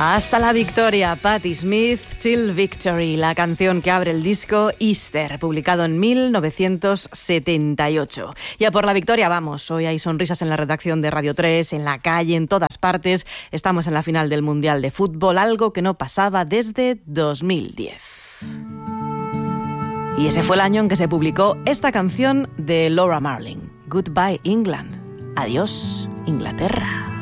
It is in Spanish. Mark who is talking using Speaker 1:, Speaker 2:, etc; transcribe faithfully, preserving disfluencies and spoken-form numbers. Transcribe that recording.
Speaker 1: Hasta la victoria, Patti Smith, Till Victory, la canción que abre el disco Easter, publicado en mil novecientos setenta y ocho. Y a por la victoria vamos. Hoy hay sonrisas en la redacción de Radio tres, en la calle, en todas partes. Estamos en la final del Mundial de Fútbol, algo que no pasaba desde dos mil diez. Y ese fue el año en que se publicó esta canción de Laura Marling, Goodbye England. Adiós, Inglaterra.